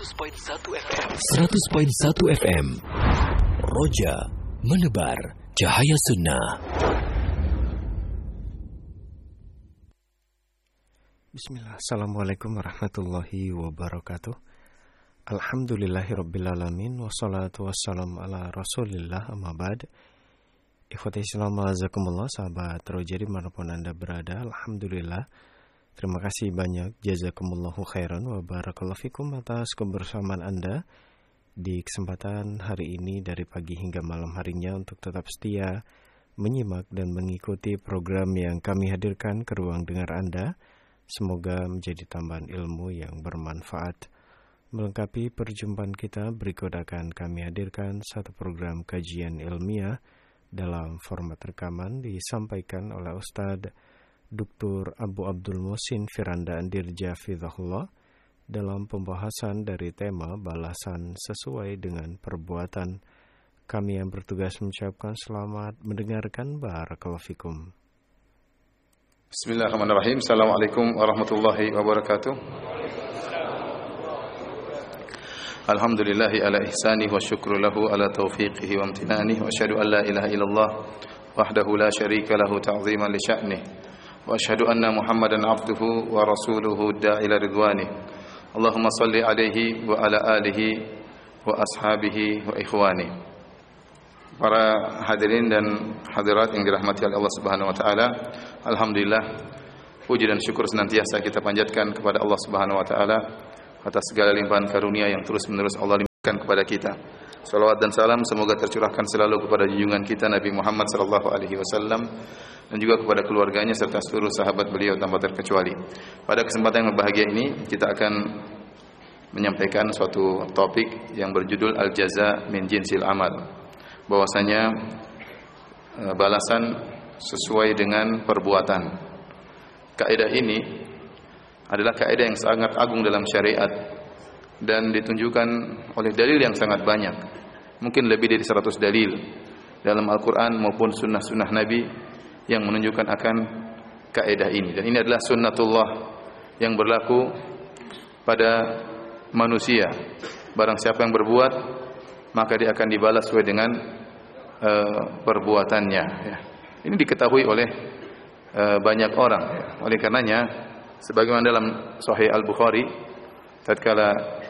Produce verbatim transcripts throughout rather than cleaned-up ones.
seratus koma satu F M. seratus koma satu F M. Roja menebar cahaya sunnah. Bismillah. Assalamualaikum warahmatullahi wabarakatuh. Alhamdulillahirabbil alamin wassalatu wassalamu ala Rasulillah amma ba'd. Ikhwati Islam azakumullah, sahabat Roja dimanapun Anda berada, alhamdulillah. Terima kasih banyak, jazakumullahu khairan wa barakallahu fikum atas kebersamaan Anda di kesempatan hari ini dari pagi hingga malam harinya untuk tetap setia menyimak dan mengikuti program yang kami hadirkan ke ruang dengar Anda. Semoga menjadi tambahan ilmu yang bermanfaat. Melengkapi perjumpaan kita, berikut akan kami hadirkan satu program kajian ilmiah dalam format rekaman disampaikan oleh Ustadz Doktor Abu Abdul Muhsin Firanda Andirja Fidhahullah dalam pembahasan dari tema balasan sesuai dengan perbuatan. Kami yang bertugas mengucapkan selamat mendengarkan. Barakallahu fikum. Bismillahirrahmanirrahim. Assalamualaikum warahmatullahi wabarakatuh. Alhamdulillahi ala ihsanih wa syukru lahu ala taufiqihi wa amtinanih wa asyhadu an la ilaha illallah wahdahu la syarika lahu ta'ziman li sya'nih wa asyhadu anna Muhammadan abduhu wa rasuluhu da'ila ridwanih. Allahumma salli alaihi wa ala alihi wa ashabihi wa ikhwani. Para hadirin dan hadirat yang dirahmati oleh Allah Subhanahu wa taala, alhamdulillah puji dan syukur senantiasa kita panjatkan kepada Allah Subhanahu wa taala atas segala limpahan karunia yang terus-menerus Allah limpahkan kepada kita. Salawat dan salam semoga tercurahkan selalu kepada junjungan kita Nabi Muhammad sallallahu alaihi wasallam dan juga kepada keluarganya serta seluruh sahabat beliau tanpa terkecuali. Pada kesempatan yang berbahagia ini kita akan menyampaikan suatu topik yang berjudul Al-Jaza min Jinsil Amal. Bahwasanya balasan sesuai dengan perbuatan. Kaidah ini adalah kaidah yang sangat agung dalam syariat dan ditunjukkan oleh dalil yang sangat banyak. Mungkin lebih dari seratus dalil dalam Al-Quran maupun sunnah-sunnah Nabi yang menunjukkan akan kaidah ini. Dan ini adalah sunnatullah yang berlaku pada manusia. Barang siapa yang berbuat, maka dia akan dibalas sesuai dengan uh, perbuatannya. Ya. Ini diketahui oleh uh, banyak orang. Ya. Oleh karenanya, sebagaimana dalam Sahih Al-Bukhari, tatkala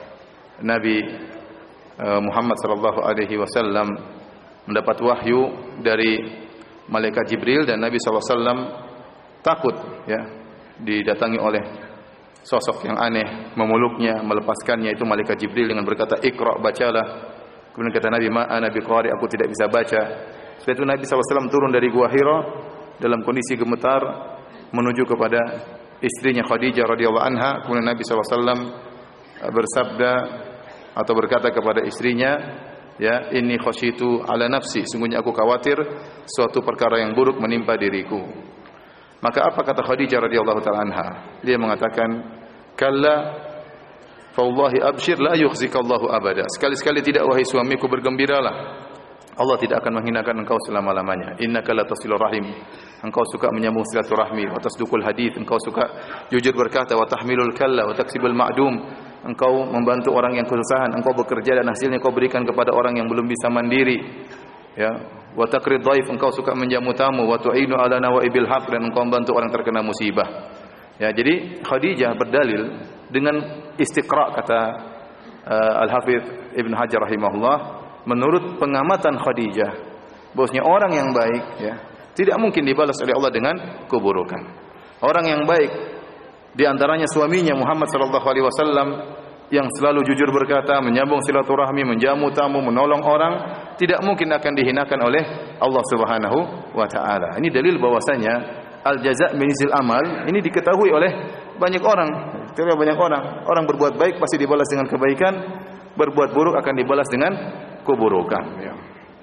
Nabi uh, Muhammad sallallahu alaihi wasallam mendapat wahyu dari malaikat Jibril dan Nabi sallallahu alaihi wasallam takut, ya, didatangi oleh sosok yang aneh, memeluknya, melepaskannya, itu malaikat Jibril dengan berkata, "Iqra, bacalah." Kemudian kata Nabi, "Ma ana biqari, aku tidak bisa baca." Setelah itu Nabi sallallahu alaihi wasallam turun dari Gua Hira dalam kondisi gemetar menuju kepada istrinya Khadijah radhiyallahu anha. Kemudian Nabi sallallahu alaihi wasallam bersabda atau berkata kepada istrinya, "Ya, inni khasyitu ala nafsi, sungguhnya aku khawatir suatu perkara yang buruk menimpa diriku." Maka apa kata Khadijah radhiyallahu taala anha? Dia mengatakan, "Kalla fa wallahi abshir la yukhzikallahu abada." Sekali-sekali tidak, wahai suamiku, bergembiralah, Allah tidak akan menghinakan engkau selama-lamanya. Innaka latasilur rahim, engkau suka menyambung silaturahmi. Wa tasduqul hadits, engkau suka jujur berkata. Wa tahmilul kalla wa taksibul ma'dum, engkau membantu orang yang kesusahan. Engkau bekerja dan hasilnya kau berikan kepada orang yang belum bisa mandiri. Ya, wa taqrid dhaif, engkau suka menjamu tamu. Wa tu'inu ala nawaibil haq, dan engkau membantu orang terkena musibah. Ya, jadi Khadijah berdalil dengan istiqra, kata uh, Al-Hafidz Ibn Hajar rahimahullah, menurut pengamatan Khadijah, bahwasanya orang yang baik, ya, tidak mungkin dibalas oleh Allah dengan keburukan. Orang yang baik di antaranya suaminya Muhammad sallallahu alaihi wasallam yang selalu jujur berkata, menyambung silaturahmi, menjamu tamu, menolong orang, tidak mungkin akan dihinakan oleh Allah Subhanahu wa taala. Ini dalil bahwasanya al-jaza' min jinsil amal ini diketahui oleh banyak orang. Tidak banyak orang. Orang berbuat baik pasti dibalas dengan kebaikan, berbuat buruk akan dibalas dengan keburukan. Ya.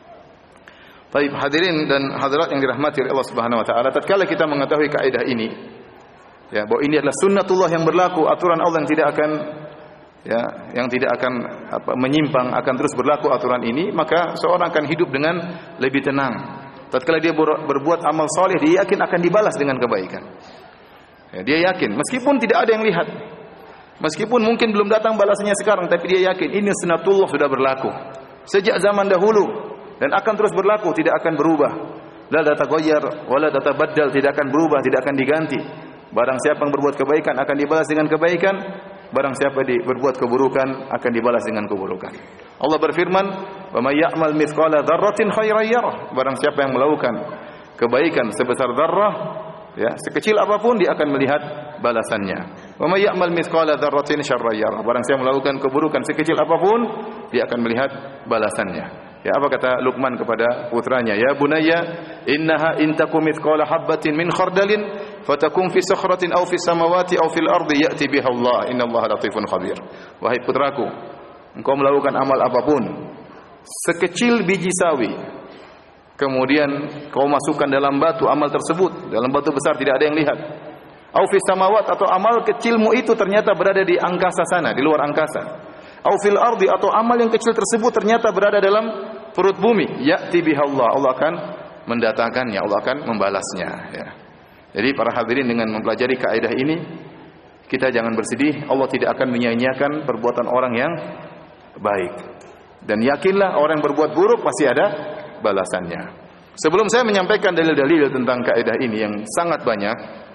Baik, hadirin dan hadirat yang dirahmati oleh Allah Subhanahu wa taala, tatkala kita mengetahui kaidah ini, ya, bahwa ini adalah sunnatullah yang berlaku, aturan Allah yang tidak akan, ya, yang tidak akan apa, menyimpang, akan terus berlaku aturan ini, maka seorang akan hidup dengan lebih tenang. Tatkala dia berbuat amal soleh, dia yakin akan dibalas dengan kebaikan. Ya, dia yakin, meskipun tidak ada yang lihat. Meskipun mungkin belum datang balasannya sekarang, tapi dia yakin ini sunnatullah sudah berlaku sejak zaman dahulu dan akan terus berlaku, tidak akan berubah. La tataghayyar wa la tatabaddal, tidak akan berubah, tidak akan diganti. Barang siapa yang berbuat kebaikan akan dibalas dengan kebaikan, barang siapa yang berbuat keburukan akan dibalas dengan keburukan. Allah berfirman, "Wa may ya'mal mithqala dzarratin khairan yarah." Barang siapa yang melakukan kebaikan sebesar dzarrah, ya, sekecil apapun dia akan melihat balasannya. Wa may ya'mal mithqala dzarratin syarran yarah. Barang siapa melakukan keburukan sekecil apapun, dia akan melihat balasannya. Ya, apa kata Luqman kepada putranya? Ya bunayya, innaha in takum mithqala habatin min khardalin fatakum fi sakhratin aw fi samawati aw fil ardi ya'ti biha Allah. Innallaha latifun khabir. Wahai putraku, engkau melakukan amal apapun sekecil biji sawi, kemudian kau masukkan dalam batu amal tersebut, dalam batu besar tidak ada yang lihat. Aw fi samawat, atau amal kecilmu itu ternyata berada di angkasa sana, di luar angkasa. Aw fil ardi, atau amal yang kecil tersebut ternyata berada dalam perut bumi, ya'ti biha Allah. Allah akan mendatangkannya, Allah akan membalasnya, ya. Jadi para hadirin, dengan mempelajari kaidah ini kita jangan bersedih, Allah tidak akan menyia-nyiakan perbuatan orang yang baik. Dan yakinlah orang yang berbuat buruk pasti ada balasannya. Sebelum saya menyampaikan dalil-dalil tentang kaidah ini yang sangat banyak,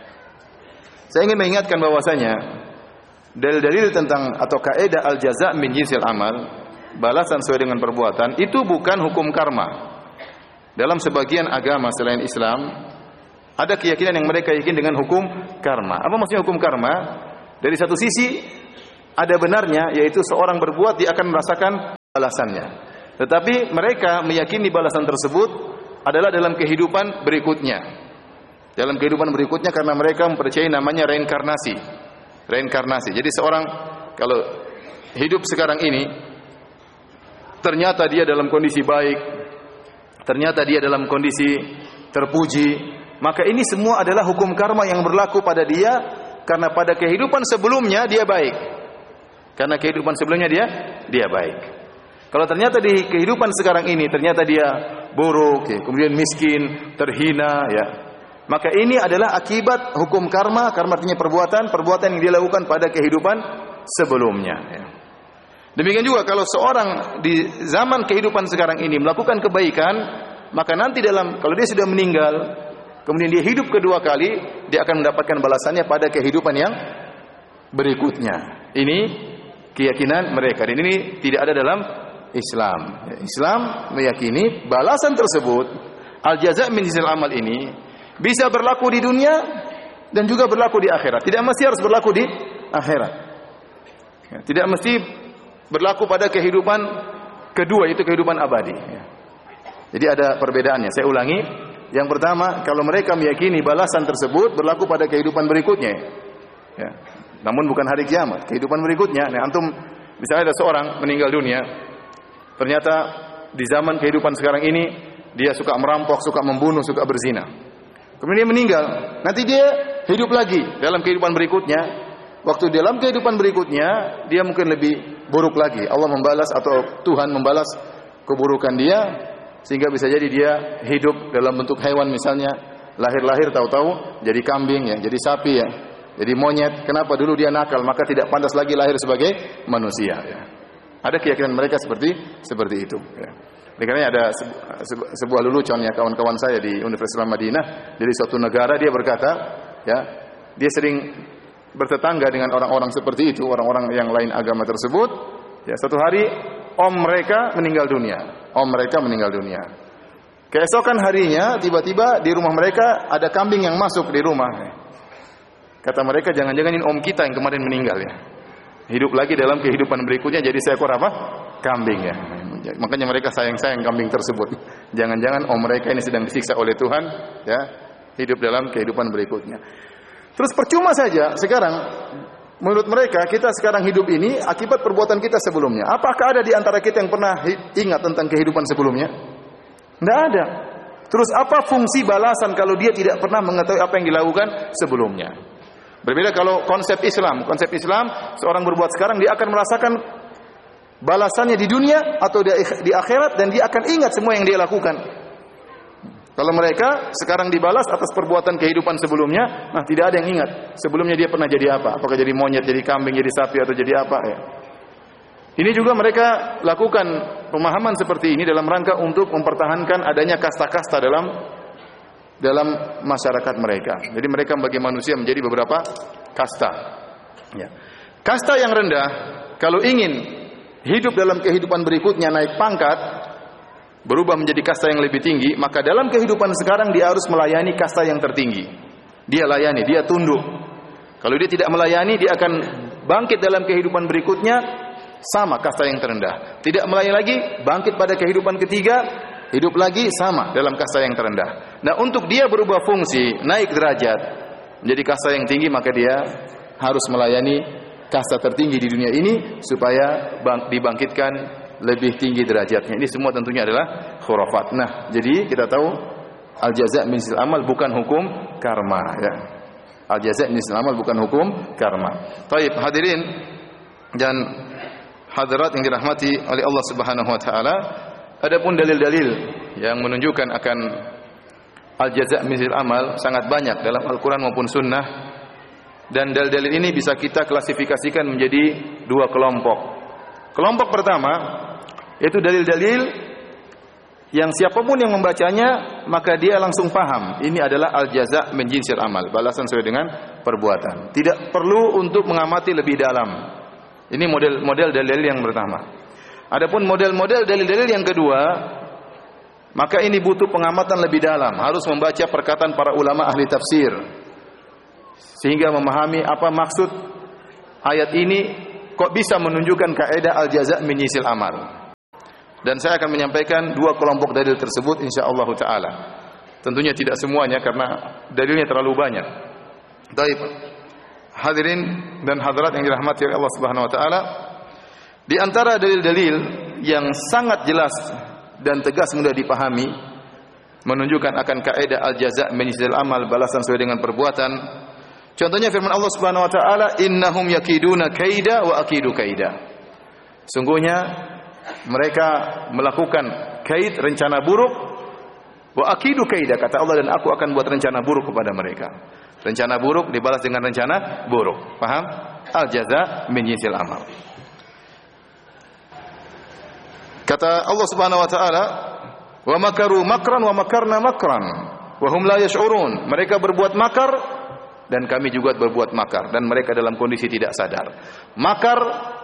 saya ingin mengingatkan bahwasanya dalil-dalil tentang atau kaidah al-jaza' min jinsil amal, balasan sesuai dengan perbuatan, itu bukan hukum karma. Dalam sebagian agama selain Islam ada keyakinan yang mereka yakin dengan hukum karma. Apa maksudnya hukum karma? Dari satu sisi ada benarnya, yaitu seorang berbuat dia akan merasakan balasannya. Tetapi mereka meyakini balasan tersebut adalah dalam kehidupan berikutnya. Dalam kehidupan berikutnya karena mereka mempercayai namanya reinkarnasi. Reinkarnasi. Jadi seorang kalau hidup sekarang ini ternyata dia dalam kondisi baik, ternyata dia dalam kondisi terpuji, maka ini semua adalah hukum karma yang berlaku pada dia karena pada kehidupan sebelumnya dia baik. Karena kehidupan sebelumnya dia dia baik. Kalau ternyata di kehidupan sekarang ini ternyata dia buruk, ya, kemudian miskin, terhina, ya, maka ini adalah akibat hukum karma. Karma artinya perbuatan, perbuatan yang dia lakukan pada kehidupan sebelumnya, ya. Demikian juga kalau seorang di zaman kehidupan sekarang ini melakukan kebaikan, maka nanti dalam, kalau dia sudah meninggal, kemudian dia hidup kedua kali, dia akan mendapatkan balasannya pada kehidupan yang berikutnya. Ini keyakinan mereka, dan ini tidak ada dalam Islam. Islam meyakini balasan tersebut, al-jaza' min jinsil amal ini bisa berlaku di dunia dan juga berlaku di akhirat. Tidak mesti harus berlaku di akhirat. Tidak mesti berlaku pada kehidupan kedua, itu kehidupan abadi. Jadi ada perbedaannya. Saya ulangi. Yang pertama, kalau mereka meyakini balasan tersebut berlaku pada kehidupan berikutnya, ya, namun bukan hari kiamat, kehidupan berikutnya. Nah, antum misalnya ada seorang meninggal dunia, ternyata di zaman kehidupan sekarang ini dia suka merampok, suka membunuh, suka berzina. Kemudian dia meninggal, nanti dia hidup lagi dalam kehidupan berikutnya. Waktu dalam kehidupan berikutnya dia mungkin lebih buruk lagi. Allah membalas atau Tuhan membalas keburukan dia, sehingga bisa jadi dia hidup dalam bentuk hewan misalnya, lahir-lahir tahu-tahu jadi kambing, ya, jadi sapi, ya, jadi monyet. Kenapa? Dulu dia nakal, maka tidak pantas lagi lahir sebagai manusia, ya. Ada keyakinan mereka seperti seperti itu, ya. Karena ada sebuah lelucon, ya, kawan-kawan saya di Universitas Madinah dari suatu negara, dia berkata, ya, dia sering bertetangga dengan orang-orang seperti itu, orang-orang yang lain agama tersebut. Ya, suatu hari om mereka meninggal dunia, om mereka meninggal dunia. Keesokan harinya tiba-tiba di rumah mereka ada kambing yang masuk di rumah. Kata mereka, jangan-jangan ini om kita yang kemarin meninggal, ya, hidup lagi dalam kehidupan berikutnya jadi seekor apa? Kambing, ya. Makanya mereka sayang-sayang kambing tersebut. Jangan-jangan om mereka ini sedang disiksa oleh Tuhan, ya, hidup dalam kehidupan berikutnya. Terus percuma saja sekarang menurut mereka kita sekarang hidup ini akibat perbuatan kita sebelumnya. Apakah ada di antara kita yang pernah ingat tentang kehidupan sebelumnya? Tidak ada. Terus apa fungsi balasan kalau dia tidak pernah mengetahui apa yang dilakukan sebelumnya? Berbeda kalau konsep Islam. Konsep Islam, seorang berbuat sekarang dia akan merasakan balasannya di dunia atau di akhirat, dan dia akan ingat semua yang dia lakukan. Kalau mereka sekarang dibalas atas perbuatan kehidupan sebelumnya, nah tidak ada yang ingat sebelumnya dia pernah jadi apa, apakah jadi monyet, jadi kambing, jadi sapi atau jadi apa ya. Ini juga mereka lakukan pemahaman seperti ini dalam rangka untuk mempertahankan adanya kasta-kasta dalam dalam masyarakat mereka. Jadi mereka bagi manusia menjadi beberapa kasta. Ya. Kasta yang rendah kalau ingin hidup dalam kehidupan berikutnya naik pangkat, berubah menjadi kasta yang lebih tinggi, maka dalam kehidupan sekarang dia harus melayani kasta yang tertinggi. Dia layani, dia tunduk. Kalau dia tidak melayani, dia akan bangkit dalam kehidupan berikutnya sama kasta yang terendah. Tidak melayani lagi, bangkit pada kehidupan ketiga, hidup lagi sama dalam kasta yang terendah. Nah, untuk dia berubah fungsi, naik derajat menjadi kasta yang tinggi, maka dia harus melayani kasta tertinggi di dunia ini supaya bang, dibangkitkan lebih tinggi derajatnya. Ini semua tentunya adalah khurafat. Nah, jadi kita tahu al-jaza' min jinsil amal bukan hukum karma ya. Al-jaza' min jinsil amal bukan hukum karma. Baik, hadirin dan hadirat yang dirahmati oleh Allah Subhanahu wa taala, adapun dalil-dalil yang menunjukkan akan al-jaza' min jinsil amal sangat banyak dalam Al-Qur'an maupun sunnah, dan dalil-dalil ini bisa kita klasifikasikan menjadi dua kelompok. Kelompok pertama yaitu dalil-dalil yang siapapun yang membacanya maka dia langsung paham ini adalah al-jaza' min jinsil amal, balasan sesuai dengan perbuatan. Tidak perlu untuk mengamati lebih dalam. Ini model-model dalil yang pertama. Adapun model-model dalil-dalil yang kedua, maka ini butuh pengamatan lebih dalam, harus membaca perkataan para ulama ahli tafsir sehingga memahami apa maksud ayat ini. Kok bisa menunjukkan kaidah al-jaza' min jinsil amal? Dan saya akan menyampaikan dua kelompok dalil tersebut insyaallah taala. Tentunya tidak semuanya karena dalilnya terlalu banyak. Baik. Hadirin dan hadirat yang dirahmati oleh Allah Subhanahu wa taala, di antara dalil-dalil yang sangat jelas dan tegas mudah dipahami menunjukkan akan kaidah al-jaza' min jinsil amal, balasan sesuai dengan perbuatan. Contohnya firman Allah Subhanahu wa taala, innahum yakiduna kaida wa akidu kaida. Sungguhnya mereka melakukan kaid, rencana buruk, wa akidu kaida, kata Allah, dan aku akan buat rencana buruk kepada mereka. Rencana buruk dibalas dengan rencana buruk. Paham? Al-jaza' min jinsil amal. Kata Allah Subhanahu wa taala, wa makaru makran wa makarna makran wa hum la yash'urun. Mereka berbuat makar dan kami juga berbuat makar, dan mereka dalam kondisi tidak sadar. Makar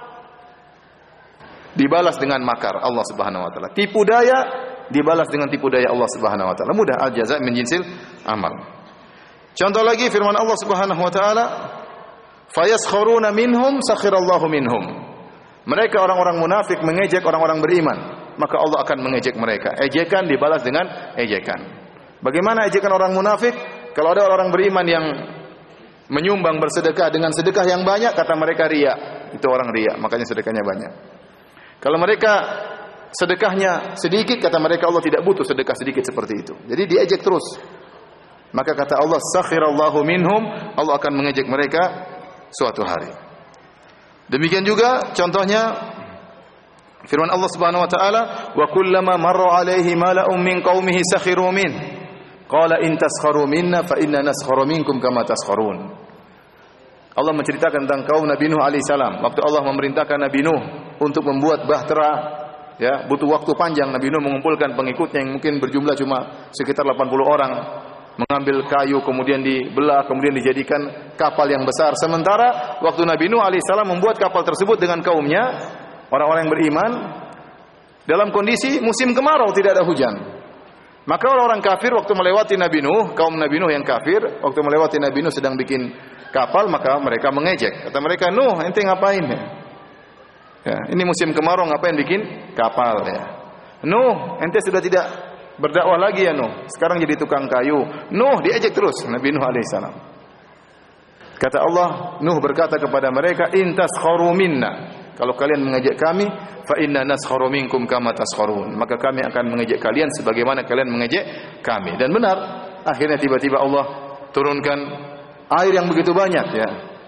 dibalas dengan makar Allah Subhanahu wa taala. Tipu daya dibalas dengan tipu daya Allah Subhanahu wa taala. Mudah, al-jaza' min jinsil amal. Contoh lagi firman Allah Subhanahu wa taala, fayaskharuna minhum sakhirallahu minhum. Mereka orang-orang munafik mengejek orang-orang beriman, maka Allah akan mengejek mereka. Ejekan dibalas dengan ejekan. Bagaimana ejekan orang munafik? Kalau ada orang beriman yang menyumbang bersedekah dengan sedekah yang banyak, kata mereka riya. Itu orang riya, makanya sedekahnya banyak. Kalau mereka sedekahnya sedikit, kata mereka Allah tidak butuh sedekah sedikit seperti itu. Jadi diejek terus. Maka kata Allah, sakhirallahu minhum, Allah akan mengejek mereka suatu hari. Demikian juga contohnya firman Allah Subhanahu wa taala, wa kullama marra alaihi mala'un min qaumihi sakhiru min. Qala in taskharu minna fa inna naskharu minkum kama taskharun. Allah menceritakan tentang kaum Nabi Nuh alaihissalam. Waktu Allah memerintahkan Nabi Nuh untuk membuat bahtera, ya, butuh waktu panjang. Nabi Nuh mengumpulkan pengikutnya yang mungkin berjumlah cuma sekitar delapan puluh orang, mengambil kayu kemudian dibelah, kemudian dijadikan kapal yang besar. Sementara waktu Nabi Nuh alaihissalam membuat kapal tersebut dengan kaumnya, orang-orang yang beriman, dalam kondisi musim kemarau, tidak ada hujan. Maka orang-orang kafir waktu melewati Nabi Nuh, kaum Nabi Nuh yang kafir, waktu melewati Nabi Nuh sedang bikin kapal, maka mereka mengejek. Kata mereka, Nuh, ente ngapain ya? Ya, ini musim kemarau, ngapain bikin kapal ya? Nuh, ente sudah tidak berdakwah lagi ya Nuh, sekarang jadi tukang kayu. Nuh, diejek terus Nabi Nuh alaihissalam. Kata Allah, Nuh berkata kepada mereka, in taskharu minna, kalau kalian mengejek kami, fa inna naskharu minkum kama taskharun, maka kami akan mengejek kalian sebagaimana kalian mengejek kami. Dan benar, akhirnya tiba-tiba Allah turunkan air yang begitu banyak ya.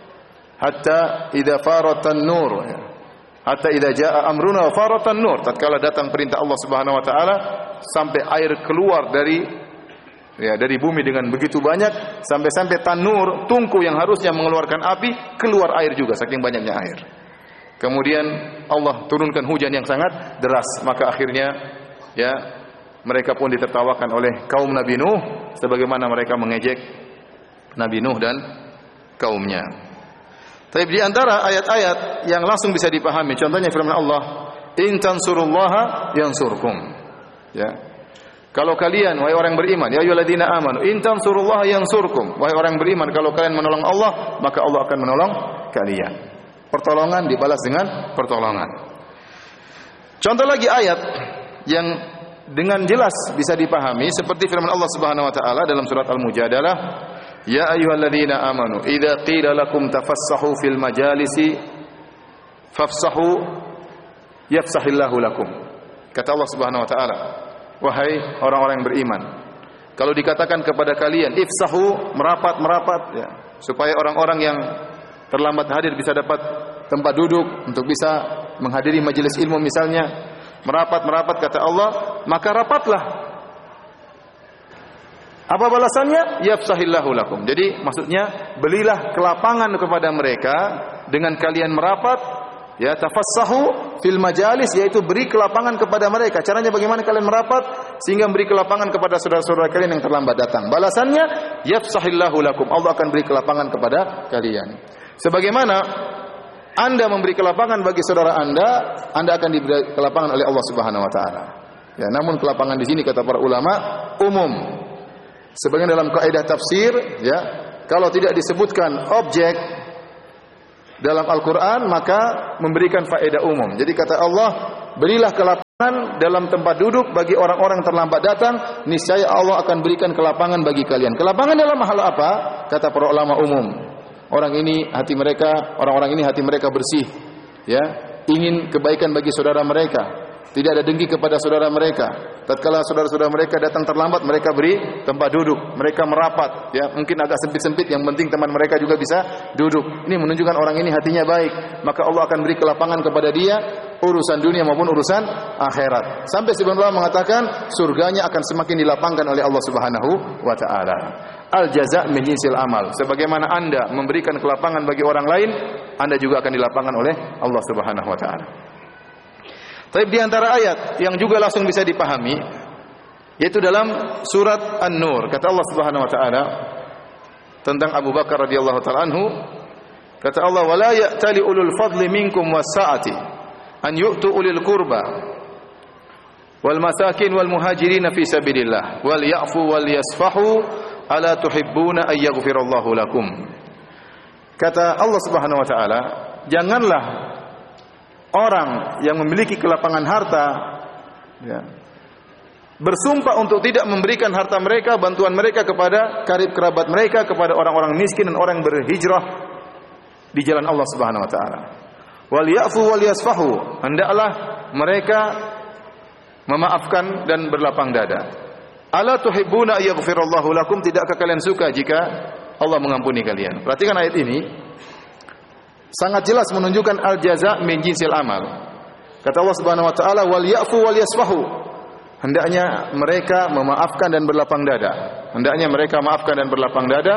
Hatta idza faratan nur ya. Hatta idza jaa amruna faratan nur, tatkala datang perintah Allah Subhanahu wa taala sampai air keluar dari Ya, dari bumi dengan begitu banyak sampai-sampai tanur, tungku yang harusnya mengeluarkan api keluar air juga saking banyaknya air. Kemudian Allah turunkan hujan yang sangat deras, maka akhirnya ya mereka pun ditertawakan oleh kaum Nabi Nuh sebagaimana mereka mengejek Nabi Nuh dan kaumnya. Tapi di antara ayat-ayat yang langsung bisa dipahami, contohnya firman Allah, "In tansurullaha yansurkum." Ya. Kalau kalian wahai orang beriman, ya ayyuhalladzina amanu, in tansurullaha yansurkum. Wahai orang beriman, kalau kalian menolong Allah, maka Allah akan menolong kalian. Pertolongan dibalas dengan pertolongan. Contoh lagi ayat yang dengan jelas bisa dipahami seperti firman Allah Subhanahu wa taala dalam surat Al-Mujadalah, ya ayyuhalladzina amanu, idza qila lakum tafassahu fil majalisi fafsahu yafsahillahu lakum. Kata Allah Subhanahu wa taala, wahai orang-orang yang beriman, kalau dikatakan kepada kalian ifsahu, merapat-merapat ya, supaya orang-orang yang terlambat hadir bisa dapat tempat duduk untuk bisa menghadiri majelis ilmu misalnya, merapat-merapat kata Allah, maka rapatlah. Apa balasannya? Yafsahillahu lakum. Jadi maksudnya belilah kelapangan kepada mereka dengan kalian merapat, ya, tafassahu fil majalis, yaitu beri kelapangan kepada mereka. Caranya bagaimana kalian merapat sehingga beri kelapangan kepada saudara-saudara kalian yang terlambat datang. Balasannya yafsahillahu lakum. Allah akan beri kelapangan kepada kalian. Sebagaimana Anda memberi kelapangan bagi saudara Anda, Anda akan diberi kelapangan oleh Allah Subhanahu wa taala. Ya, namun kelapangan di sini kata para ulama umum. Sebagian dalam kaidah tafsir, ya, kalau tidak disebutkan objek dalam Al-Quran, maka memberikan faedah umum. Jadi kata Allah, berilah kelapangan dalam tempat duduk bagi orang-orang terlambat datang, niscaya Allah akan berikan kelapangan bagi kalian. Kelapangan dalam hal apa? Kata para ulama umum. Orang ini hati mereka, orang-orang ini hati mereka bersih, ya, ingin kebaikan bagi saudara mereka, tidak ada dengki kepada saudara mereka. Tatkala saudara-saudara mereka datang terlambat, mereka beri tempat duduk, mereka merapat, ya, mungkin agak sempit-sempit, yang penting teman mereka juga bisa duduk. Ini menunjukkan orang ini hatinya baik, maka Allah akan beri kelapangan kepada dia, urusan dunia maupun urusan akhirat. Sampai sebenarnya mengatakan surganya akan semakin dilapangkan oleh Allah Subhanahu wa taala. Al jaza' min jinsil amal. Sebagaimana Anda memberikan kelapangan bagi orang lain, Anda juga akan dilapangkan oleh Allah Subhanahu wa taala. Tapi di antara ayat yang juga langsung bisa dipahami, yaitu dalam surat An-Nur, kata Allah Subhanahu wa taala tentang Abu Bakar radhiyallahu taala anhu, kata Allah, "Wala ya'tali ulul fadli minkum was-sa'ati an yu'tu ulil qurba wal masakin wal muhajirin fi sabilillah wal ya'fu wal yasfahu ala tuhibbuna ay yaghfirallahu lakum." Kata Allah Subhanahu wa taala, janganlah orang yang memiliki kelapangan harta, ya, bersumpah untuk tidak memberikan harta mereka, bantuan mereka kepada karib kerabat mereka, kepada orang-orang miskin dan orang yang berhijrah di jalan Allah Subhanahu wa taala. Wal ya'fu wal yasfahu, hendaklah mereka memaafkan dan berlapang dada. Ala tuhibbuna yaghfirallahu lakum, tidakkah kalian suka jika Allah mengampuni kalian? Perhatikan ayat ini, sangat jelas menunjukkan al jaza' min jinsil amal. Kata Allah Subhanahu wa taala, wal ya'fu wal yasfahu, hendaknya mereka memaafkan dan berlapang dada. Hendaknya mereka maafkan dan berlapang dada.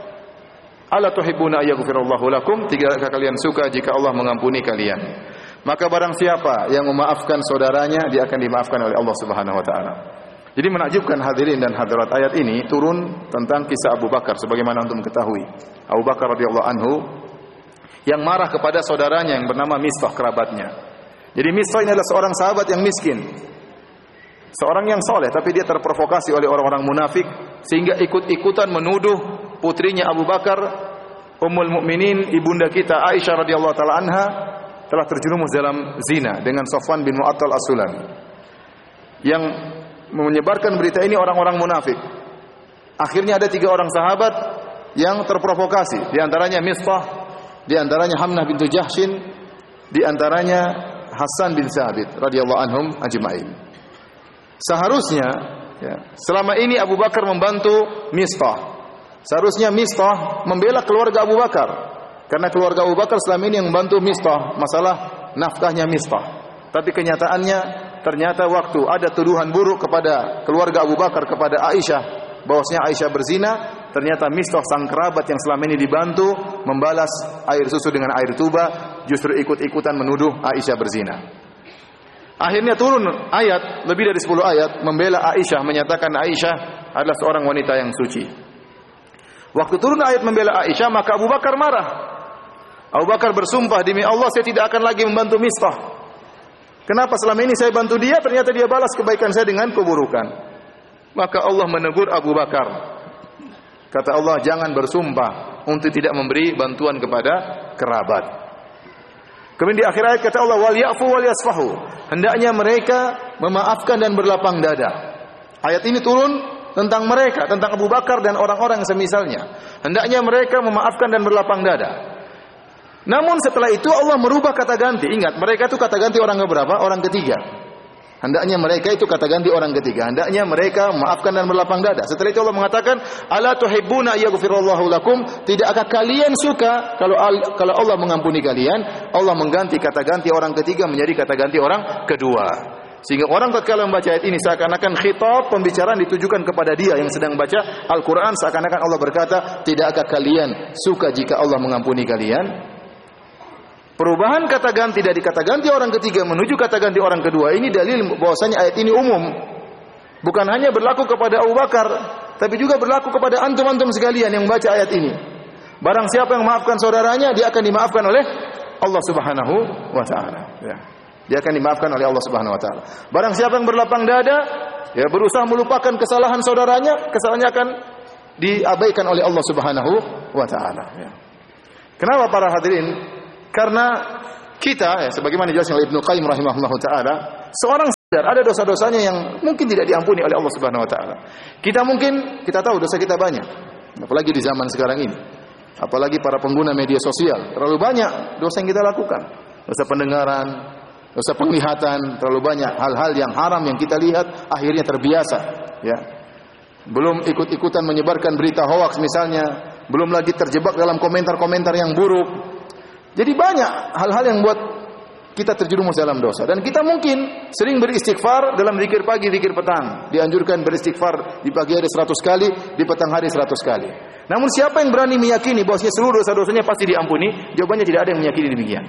Ala tuhibbuna yaghfirallahu lakum, tidakkah kalian suka jika Allah mengampuni kalian? Maka barang siapa yang memaafkan saudaranya, dia akan dimaafkan oleh Allah Subhanahu wa taala. Jadi menakjubkan hadirin dan hadirat, ayat ini turun tentang kisah Abu Bakar, sebagaimana antum ketahui. Abu Bakar radhiyallahu anhu yang marah kepada saudaranya yang bernama Mistah, kerabatnya. Jadi Mistah ini adalah seorang sahabat yang miskin, seorang yang soleh, tapi dia terprovokasi oleh orang-orang munafik sehingga ikut-ikutan menuduh putrinya Abu Bakar, Ummul Mukminin, ibunda kita Aisyah radhiyallahu taala anha, telah terjerumus dalam zina dengan Safwan bin Mu'attal As-Sulami. Yang menyebarkan berita ini orang-orang munafik. Akhirnya ada tiga orang sahabat yang terprovokasi, di antaranya Mistah, di antaranya Hamnah bintu Jahshin, di antaranya Hasan bin Sabit radhiyallahu anhum ajma'in. Seharusnya, ya, selama ini Abu Bakar membantu Mistah. Seharusnya Mistah membela keluarga Abu Bakar, karena keluarga Abu Bakar selama ini yang membantu Mistah masalah nafkahnya Mistah. Tapi kenyataannya ternyata waktu ada tuduhan buruk kepada keluarga Abu Bakar kepada Aisyah bahwasanya Aisyah berzina, ternyata Mistah sang kerabat yang selama ini dibantu membalas air susu dengan air tuba, justru ikut-ikutan menuduh Aisyah berzina. Akhirnya turun ayat, lebih dari sepuluh ayat membela Aisyah, menyatakan Aisyah adalah seorang wanita yang suci. Waktu turun ayat membela Aisyah, maka Abu Bakar marah. Abu Bakar bersumpah, demi Allah saya tidak akan lagi membantu Mistah. Kenapa selama ini saya bantu dia, ternyata dia balas kebaikan saya dengan keburukan. Maka Allah menegur Abu Bakar. Kata Allah, jangan bersumpah untuk tidak memberi bantuan kepada kerabat. Kemudian di akhir ayat kata Allah, wal ya'fu wal yasfahu. Hendaknya mereka memaafkan dan berlapang dada. Ayat ini turun tentang mereka, tentang Abu Bakar dan orang-orang semisalnya. Hendaknya mereka memaafkan dan berlapang dada. Namun setelah itu Allah merubah kata ganti. Ingat, mereka itu kata ganti orang keberapa? Orang ketiga. Hendaknya mereka itu kata ganti orang ketiga. Hendaknya mereka memaafkan dan berlapang dada. Setelah itu Allah mengatakan, ala tuhibbuna yaghfirallahu lakum? Tidakkah kalian suka kalau kalau Allah mengampuni kalian? Allah mengganti kata ganti orang ketiga menjadi kata ganti orang kedua. Sehingga orang tatkala membaca ayat ini seakan-akan khitab, pembicaraan ditujukan kepada dia yang sedang baca Al-Qur'an, seakan-akan Allah berkata, tidakkah kalian suka jika Allah mengampuni kalian? Perubahan kata ganti dari kata ganti orang ketiga menuju kata ganti orang kedua ini dalil bahwasanya ayat ini umum. Bukan hanya berlaku kepada Abu Bakar, tapi juga berlaku kepada antum-antum sekalian yang membaca ayat ini. Barang siapa yang memaafkan saudaranya, dia akan dimaafkan oleh Allah Subhanahu wa taala, ya. Dia akan dimaafkan oleh Allah Subhanahu wa taala. Barang siapa yang berlapang dada, ya berusaha melupakan kesalahan saudaranya, kesalahannya akan diabaikan oleh Allah Subhanahu wa taala, ya. Kenapa para hadirin? Karena kita, ya, sebagaimana dijelaskan oleh Ibnu Qayyim rahimahullahu taala, seorang sadar ada dosa-dosanya yang mungkin tidak diampuni oleh Allah Subhanahu wa taala. Kita mungkin kita tahu dosa kita banyak, apalagi di zaman sekarang ini. Apalagi para pengguna media sosial, terlalu banyak dosa yang kita lakukan. Dosa pendengaran, dosa penglihatan, terlalu banyak hal-hal yang haram yang kita lihat akhirnya terbiasa, ya. Belum ikut-ikutan menyebarkan berita hoaks misalnya, belum lagi terjebak dalam komentar-komentar yang buruk. Jadi banyak hal-hal yang buat kita terjerumus dalam dosa. Dan kita mungkin sering beristighfar dalam zikir pagi, zikir petang. Dianjurkan beristighfar di pagi hari seratus kali, di petang hari seratus kali. Namun siapa yang berani meyakini bahwasanya seluruh dosa-dosanya pasti diampuni? Jawabannya tidak ada yang meyakini demikian.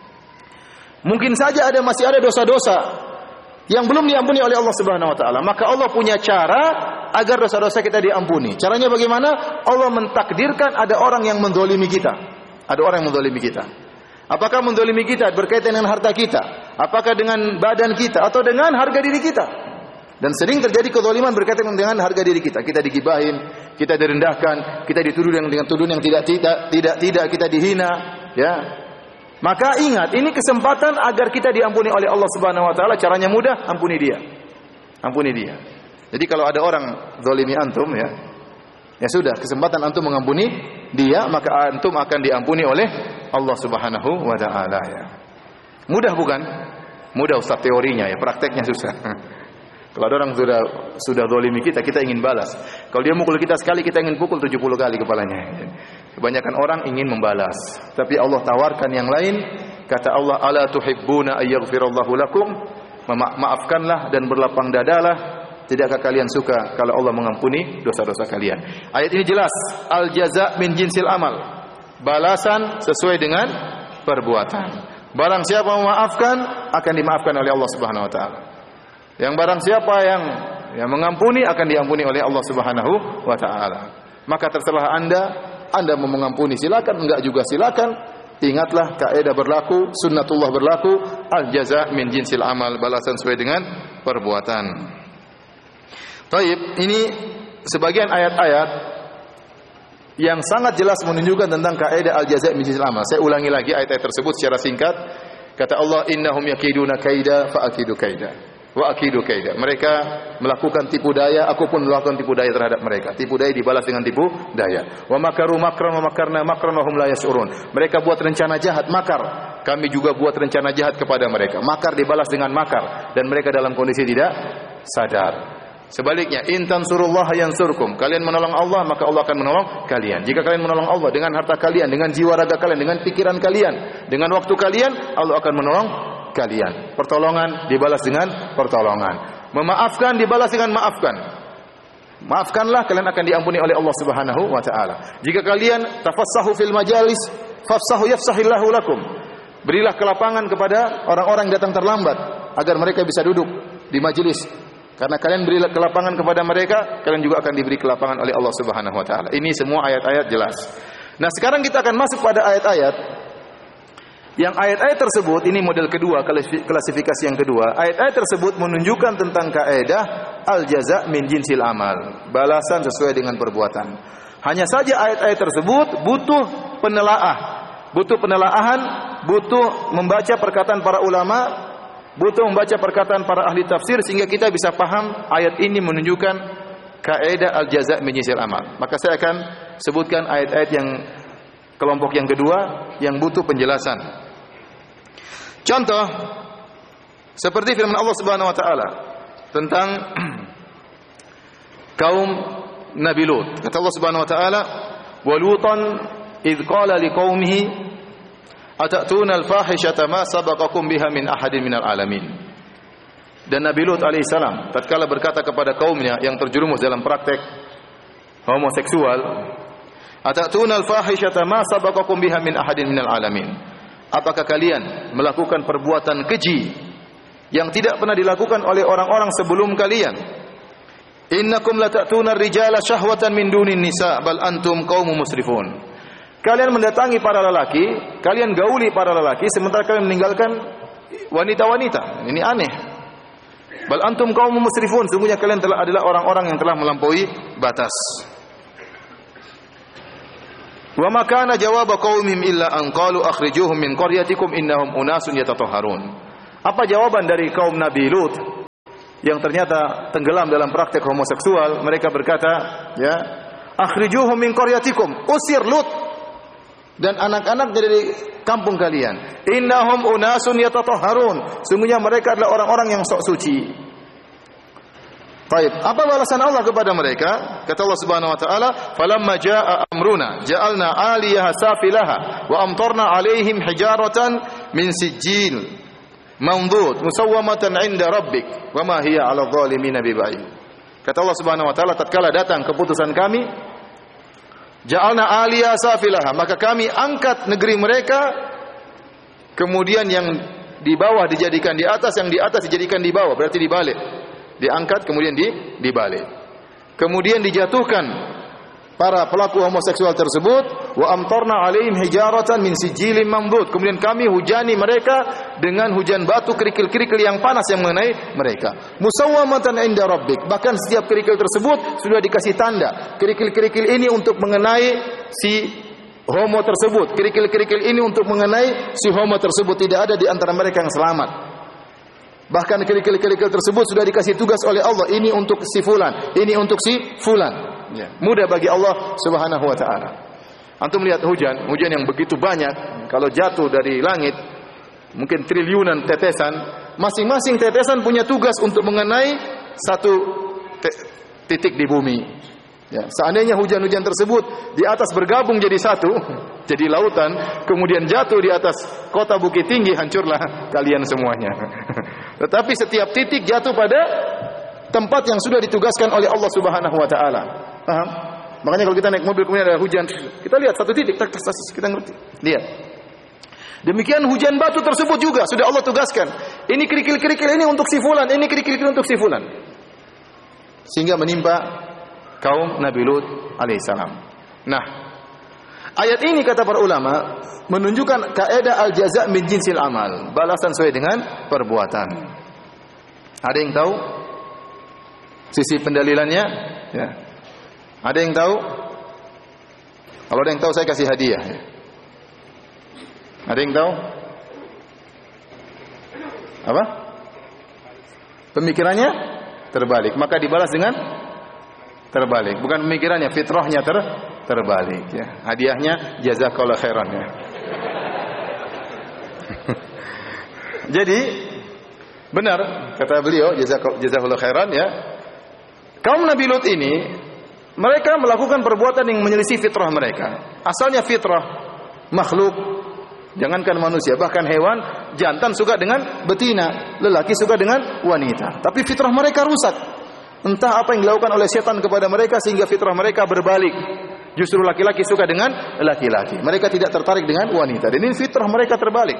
Mungkin saja ada masih ada dosa-dosa yang belum diampuni oleh Allah Subhanahu wa taala. Maka Allah punya cara agar dosa-dosa kita diampuni. Caranya bagaimana? Allah mentakdirkan ada orang yang mendolimi kita. Ada orang yang mendolimi kita. Apakah mendolimi kita berkaitan dengan harta kita? Apakah dengan badan kita? Atau dengan harga diri kita? Dan sering terjadi kezaliman berkaitan dengan harga diri kita. Kita digibahin, kita direndahkan, kita dituduh dengan, dengan tuduhan yang tidak tidak tidak tidak kita dihina, ya. Maka ingat, ini kesempatan agar kita diampuni oleh Allah Subhanahu wa taala. Caranya mudah, ampuni dia. Ampuni dia. Jadi kalau ada orang zalimi antum, ya, ya sudah, kesempatan antum mengampuni dia, maka antum akan diampuni oleh Allah Subhanahu wa taala, ya. Mudah bukan? Mudah Ustaz teorinya, ya, prakteknya susah. Kalau ada orang sudah sudah zalimi kita, kita ingin balas. Kalau dia mukul kita sekali, kita ingin pukul tujuh puluh kali kepalanya. Kebanyakan orang ingin membalas, tapi Allah tawarkan yang lain. Kata Allah, ala tuhibbuna ayyaghfirallahu lakum? Ma- maafkanlah dan berlapang dadalah. Tidakkah kalian suka kalau Allah mengampuni dosa-dosa kalian? Ayat ini jelas, al jaza min jinsil amal. Balasan sesuai dengan perbuatan. Barang siapa memaafkan akan dimaafkan oleh Allah Subhanahu wa taala. Yang barang siapa yang yang mengampuni akan diampuni oleh Allah Subhanahu wa taala. Maka terserah Anda, Anda mau mengampuni silakan, enggak juga silakan. Ingatlah kaidah berlaku, sunnatullah berlaku, al jaza min jinsil amal, balasan sesuai dengan perbuatan. Taib, ini sebagian ayat-ayat yang sangat jelas menunjukkan tentang kaidah al-jaza' min jinsil amal. Saya ulangi lagi ayat-ayat tersebut secara singkat. Kata Allah, innahum yakiduna kaida fa akidu kaida wa akidu kaida. Mereka melakukan tipu daya, aku pun melakukan tipu daya terhadap mereka. Tipu daya dibalas dengan tipu daya. Wa makaru makran wa makarna makran wa hum la yash'urun. Mereka buat rencana jahat, makar. Kami juga buat rencana jahat kepada mereka. Makar dibalas dengan makar dan mereka dalam kondisi tidak sadar. Sebaliknya, in tansurullaha yansurkum. Kalian menolong Allah, maka Allah akan menolong kalian. Jika kalian menolong Allah dengan harta kalian, dengan jiwa raga kalian, dengan pikiran kalian, dengan waktu kalian, Allah akan menolong kalian. Pertolongan dibalas dengan pertolongan. Memaafkan dibalas dengan maafkan. maafkanlah, kalian akan diampuni oleh Allah Subhanahu wa taala. Jika kalian tafassahu fil majalis, fafsahu yafsahillahu lakum. Berilah kelapangan kepada orang-orang yang datang terlambat agar mereka bisa duduk di majelis. Karena kalian beri kelapangan kepada mereka, kalian juga akan diberi kelapangan oleh Allah Subhanahu wa taala. Ini semua ayat-ayat jelas. Nah, sekarang kita akan masuk pada ayat-ayat yang ayat-ayat tersebut, ini model kedua, klasifikasi yang kedua. Ayat-ayat tersebut menunjukkan tentang kaidah al-jaza' min jinsil amal, balasan sesuai dengan perbuatan. Hanya saja ayat-ayat tersebut butuh penelaah, butuh penelaahan, butuh membaca perkataan para ulama, butuh membaca perkataan para ahli tafsir sehingga kita bisa paham ayat ini menunjukkan kaidah al-jaza' min jinsil amal. Maka saya akan sebutkan ayat-ayat yang kelompok yang kedua yang butuh penjelasan. Contoh seperti firman Allah Subhanahu wa taala tentang kaum Nabi Lut. Kata Allah Subhanahu wa taala, "Wa Lutan idz qala liqaumihi atatuna al-fahishata ma sabaqakum biha min ahadin minal alamin." Dan Nabi Lut alaihissalam tatkala berkata kepada kaumnya yang terjerumus dalam praktek homoseksual, "Atatuna al-fahishata ma sabaqakum biha min ahadin minal alamin." Apakah kalian melakukan perbuatan keji yang tidak pernah dilakukan oleh orang-orang sebelum kalian? Innakum lata'tuna ar-rijala syahwatan min dunin nisa bal antum qaumun musrifun. Kalian mendatangi para lelaki, kalian gauli para lelaki sementara kalian meninggalkan wanita-wanita. Ini aneh. Bal antum qaumun musrifun, sungguhnya kalian telah adalah orang-orang yang telah melampaui batas. Wa ma kana jawab qaumihim illa an qalu akhrijuhum min qaryatikum innahum unasun yatatahharun. Apa jawaban dari kaum Nabi Lut yang ternyata tenggelam dalam praktek homoseksual? Mereka berkata, ya, akhrijuhum min qaryatikum, usir Lut dan anak-anak dari kampung kalian. Innahum unasun yatatahharun, sungguhnya mereka adalah orang-orang yang sok suci. Baik, apa balasan Allah kepada mereka? Kata Allah Subhanahu wa taala, "Falamma jaa amruna, ja'alna 'aliyaha safilaha wa amtarna 'alaihim hijaratan min sijil mamdud musawwamatan 'inda rabbik wa ma hiya 'alal zalimin biba'id." Kata Allah Subhanahu wa taala, tatkala datang keputusan kami, ja'alna 'aliyaha safilaha, maka kami angkat negeri mereka, kemudian yang di bawah dijadikan di atas, yang di atas dijadikan di bawah, berarti dibalik. Diangkat kemudian di dibalik. Kemudian dijatuhkan para pelaku homoseksual tersebut, wa amtarna 'alaihim hijaratan min sijilin mamdud. Kemudian kami hujani mereka dengan hujan batu kerikil-kerikil yang panas yang mengenai mereka. Musawwamatan 'inda rabbik. Bahkan setiap kerikil tersebut sudah dikasih tanda. Kerikil-kerikil ini untuk mengenai si homo tersebut. Kerikil-kerikil ini untuk mengenai si homo tersebut. Tidak ada di antara mereka yang selamat. Bahkan kerikil-kerikil tersebut sudah dikasih tugas oleh Allah. Ini untuk si fulan, ini untuk si fulan. Ya. Mudah bagi Allah Subhanahu wa taala. Antum lihat hujan, hujan yang begitu banyak, kalau jatuh dari langit mungkin triliunan tetesan, masing-masing tetesan punya tugas untuk mengenai satu titik di bumi. Ya, seandainya hujan-hujan tersebut di atas bergabung jadi satu, jadi lautan, kemudian jatuh di atas kota Bukit Tinggi, hancurlah kalian semuanya. Tetapi setiap titik jatuh pada tempat yang sudah ditugaskan oleh Allah Subhanahu wa taala. Paham? Makanya kalau kita naik mobil kemudian ada hujan, kita lihat satu titik, tak, tak, kita ngerti. Lihat. Demikian hujan batu tersebut juga sudah Allah tugaskan. Ini kerikil-kerikil ini untuk si fulan, ini kerikil-kerikil untuk si fulan. Sehingga menimpa kaum Nabi Lut alaihissalam. Nah, ayat ini kata para ulama menunjukkan kaidah al-jaza' min jinsil amal, balasan sesuai dengan perbuatan. Ada yang tahu sisi pendalilannya? Ya. Ada yang tahu? Kalau ada yang tahu saya kasih hadiah. Ya. Ada yang tahu? Apa? Pemikirannya terbalik, maka dibalas dengan terbalik. Bukan pemikirannya, fitrahnya ter terbalik. Ya. Hadiahnya jazakallahu khairan. Ya. Jadi benar kata beliau jazakallahu khairan ya. Kaum Nabi Lut ini mereka melakukan perbuatan yang menyelisih fitrah mereka. Asalnya fitrah makhluk, jangankan manusia, bahkan hewan, jantan suka dengan betina, lelaki suka dengan wanita. Tapi fitrah mereka rusak. Entah apa yang dilakukan oleh setan kepada mereka sehingga fitrah mereka berbalik. Justru laki-laki suka dengan laki-laki. Mereka tidak tertarik dengan wanita. Dan ini fitrah mereka terbalik.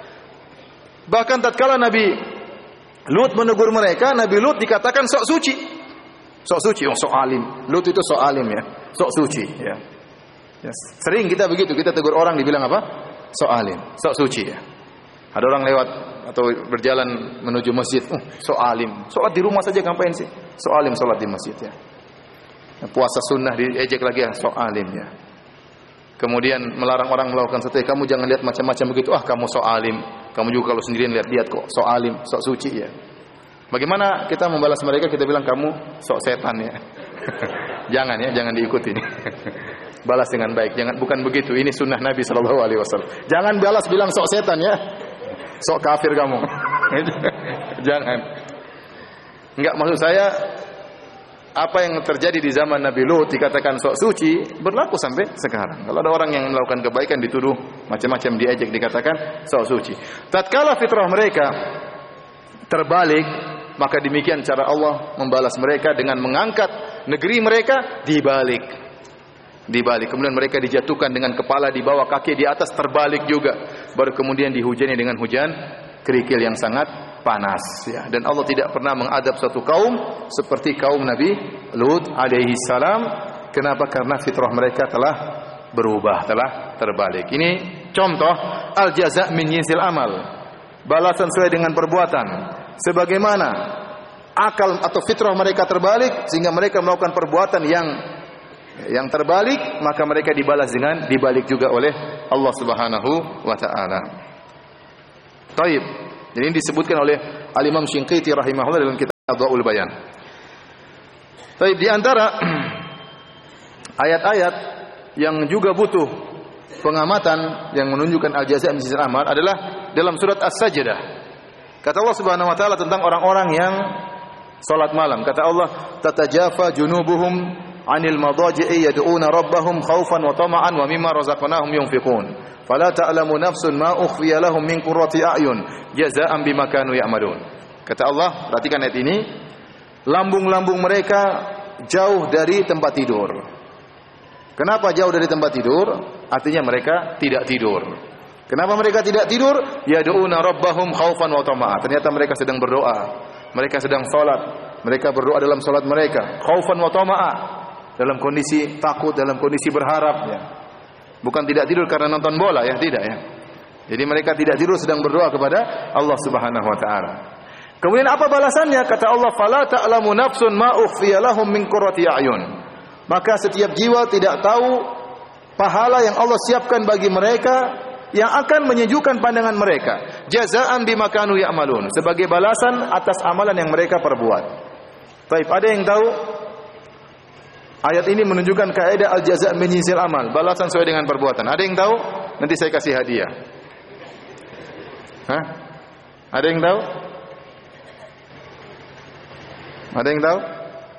Bahkan tatkala Nabi Lut menegur mereka, Nabi Lut dikatakan sok suci. Sok suci, oh sok alim. Lut itu sok alim ya. Sok suci ya. Ya. Sering kita begitu, kita tegur orang dibilang apa? Sok alim, sok suci ya. Ada orang lewat atau berjalan menuju masjid, uh, sok alim. Salat di rumah saja ngapain sih? Sok alim salat di masjid ya. Puasa sunnah diejek lagi ya, sok alim ya. Kemudian melarang orang melakukan sesuatu, kamu jangan lihat macam-macam begitu. Ah, kamu sok alim. Kamu juga kalau sendirian lihat-lihat kok, sok alim, sok suci ya. Bagaimana kita membalas mereka? Kita bilang kamu sok setan ya. Jangan ya, jangan diikuti. Balas dengan baik. Jangan, bukan begitu. Ini sunnah Nabi sallallahu alaihi wasallam. Jangan balas bilang sok setan ya. Sok kafir kamu. Jangan. Enggak, maksud saya apa yang terjadi di zaman Nabi Lut dikatakan sok suci berlaku sampai sekarang. Kalau ada orang yang melakukan kebaikan dituduh macam-macam, diejek, dikatakan sok suci. Tatkala fitrah mereka terbalik, maka demikian cara Allah membalas mereka dengan mengangkat negeri mereka dibalik. Dibalik. Kemudian mereka dijatuhkan dengan kepala di bawah, kaki di atas, terbalik juga. Baru kemudian dihujani dengan hujan kerikil yang sangat panas ya. Dan Allah tidak pernah mengadab suatu kaum seperti kaum Nabi Lut alaihi salam. Kenapa? Karena fitrah mereka telah berubah, telah terbalik. Ini contoh al-jaza' min jinsil amal. Balasan sesuai dengan perbuatan. Sebagaimana akal atau fitrah mereka terbalik sehingga mereka melakukan perbuatan yang yang terbalik, maka mereka dibalas dengan dibalik juga oleh Allah Subhanahu wa taala. Baik. Jadi ini disebutkan oleh Al-Imam Shinqiti rahimahullah dalam kitab Adwaul Bayan. Baik, di antara ayat-ayat yang juga butuh pengamatan yang menunjukkan al-jaza' min jinsil amal adalah dalam surat As-Sajdah. Kata Allah Subhanahu wa taala tentang orang-orang yang salat malam. Kata Allah, "Tatajafa junubuhum 'anil madaji'i yad'una rabbahum khaufan wa tama'an wa mimma razaqnahum yunfiqun. Fala ta'lamu nafsun ma ukhfiya lahum min qurrati a'yun jazaa'an bima kanu ya'malun." Kata Allah, perhatikan ayat ini, lambung-lambung mereka jauh dari tempat tidur. Kenapa jauh dari tempat tidur? Artinya mereka tidak tidur. Kenapa mereka tidak tidur? Yad'una rabbahum khaufan wa tama'an. Ternyata mereka sedang berdoa. Mereka sedang salat. Mereka berdoa dalam salat mereka, khaufan wa tama'an. Dalam kondisi takut, dalam kondisi berharap ya. Bukan tidak tidur karena nonton bola ya, tidak ya. Jadi mereka tidak tidur sedang berdoa kepada Allah Subhanahu wa taala. Kemudian apa balasannya? Kata Allah, "Fala ta'lamu nafsun ma ukhfiya lahum min qurrati a'yun." Maka setiap jiwa tidak tahu pahala yang Allah siapkan bagi mereka yang akan menyejukkan pandangan mereka. Jazaa'an bima kanu ya'malun, sebagai balasan atas amalan yang mereka perbuat. Baik, ada yang tahu? Ayat ini menunjukkan kaidah al-jaza' min jinsil amal, balasan sesuai dengan perbuatan. Ada yang tahu? Nanti saya kasih hadiah. Hah? Ada yang tahu? Ada yang tahu?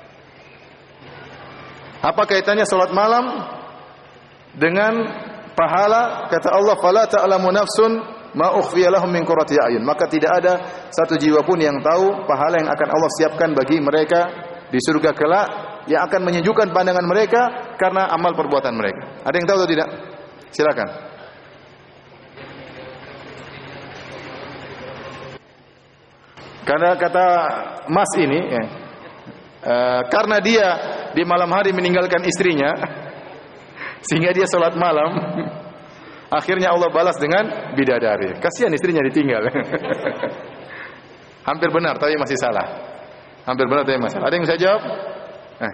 Apa kaitannya salat malam dengan pahala? Kata Allah, "Fala ta'lamu nafsun ma ukhfiya lahum min qurrati a'yun." Maka tidak ada satu jiwa pun yang tahu pahala yang akan Allah siapkan bagi mereka di surga kelak, yang akan menyejukkan pandangan mereka karena amal perbuatan mereka. Ada yang tahu atau tidak? Silakan. Karena kata Mas ini, ya, uh, karena dia di malam hari meninggalkan istrinya, sehingga dia salat malam, akhirnya Allah balas dengan bidadari. Kasihan istrinya ditinggal. Hampir benar, tapi masih salah. Hampir benar, tapi masih salah. Ada yang bisa jawab? Eh.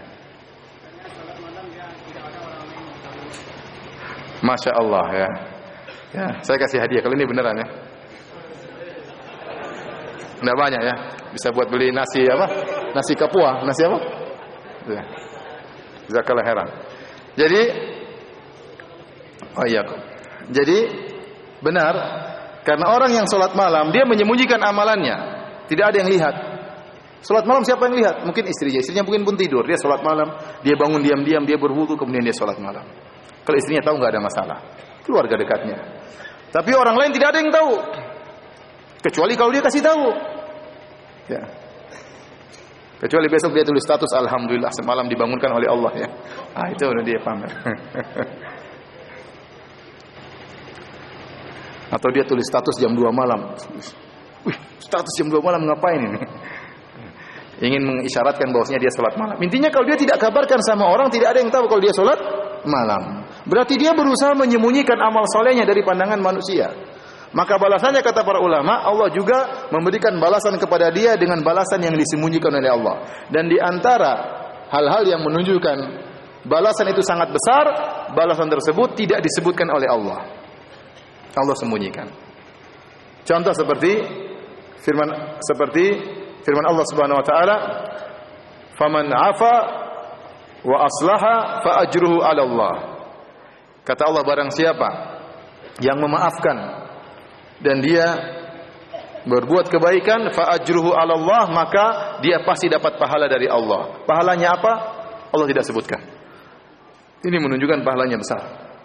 Masya Allah ya. Ya, saya kasih hadiah kalau ini beneran ya. Nggak banyak ya. Bisa buat beli nasi apa? Nasi kapua, nasi apa? Ya. Jazakallah khairan. Jadi, oh iya. Jadi benar, karena orang yang sholat malam dia menyembunyikan amalannya, tidak ada yang lihat. Sholat malam siapa yang lihat? Mungkin istrinya. Istrinya mungkin pun tidur. Dia sholat malam. Dia bangun diam-diam. Dia berwudu. Kemudian dia sholat malam. Kalau istrinya tahu nggak ada masalah. Keluarga dekatnya. Tapi orang lain tidak ada yang tahu. Kecuali kalau dia kasih tahu. Ya. Kecuali besok dia tulis status alhamdulillah semalam dibangunkan oleh Allah ya. Ah itu udah dia pamer. Atau dia tulis status jam dua malam. Wih, status jam dua malam ngapain ini? Ingin mengisyaratkan bahwasanya dia salat malam. Intinya kalau dia tidak kabarkan sama orang, tidak ada yang tahu kalau dia salat malam. Berarti dia berusaha menyembunyikan amal solehnya dari pandangan manusia. Maka balasannya kata para ulama, Allah juga memberikan balasan kepada dia dengan balasan yang disembunyikan oleh Allah. Dan di antara hal-hal yang menunjukkan balasan itu sangat besar, balasan tersebut tidak disebutkan oleh Allah. Allah sembunyikan. Contoh seperti firman seperti firman Allah Subhanahu wa taala, "Faman 'afa wa aslaha fa ajruhu 'ala Allah." Kata Allah, barang siapa yang memaafkan dan dia berbuat kebaikan, fa ajruhu 'ala Allah, maka dia pasti dapat pahala dari Allah. Pahalanya apa? Allah tidak sebutkan. Ini menunjukkan pahalanya besar.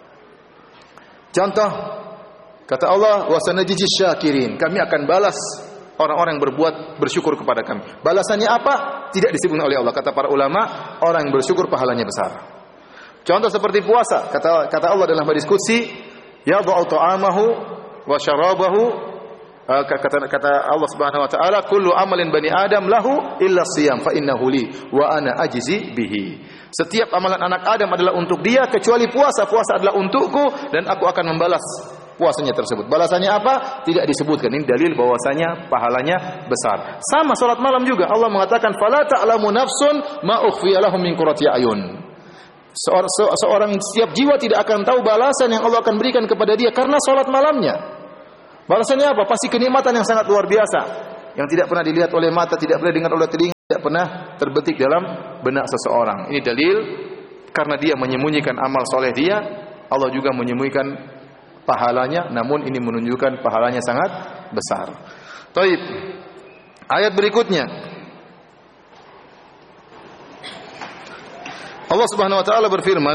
Contoh, kata Allah, wa sanajizis syakirin, kami akan balas orang-orang yang berbuat bersyukur kepada kami. Balasannya apa? Tidak disebutkan oleh Allah. Kata para ulama, orang yang bersyukur pahalanya besar. Contoh seperti puasa, kata kata Allah dalam hadis qudsi, yad'u ta'amahu wa syarabahu, kata kata Allah Subhanahu wa taala, kullu amalin bani adam lahu illa shiyam fa innahu li wa ana ajzi bihi. Setiap amalan anak Adam adalah untuk dia kecuali puasa. Puasa adalah untukku dan aku akan membalas puasanya tersebut. Balasannya apa? Tidak disebutkan. Ini dalil bahwasanya pahalanya besar. Sama salat malam juga. Allah mengatakan fala ta'lamu nafsun ma ukhfiya lahum min qurrati ayun. Seorang, seorang setiap jiwa tidak akan tahu balasan yang Allah akan berikan kepada dia karena salat malamnya. Balasannya apa? Pasti kenikmatan yang sangat luar biasa, yang tidak pernah dilihat oleh mata, tidak pernah didengar oleh telinga, tidak pernah terbetik dalam benak seseorang. Ini dalil karena dia menyembunyikan amal soleh dia, Allah juga menyembunyikan pahalanya, namun ini menunjukkan pahalanya sangat besar. Taib. Ayat berikutnya, Allah Subhanahu wa taala berfirman,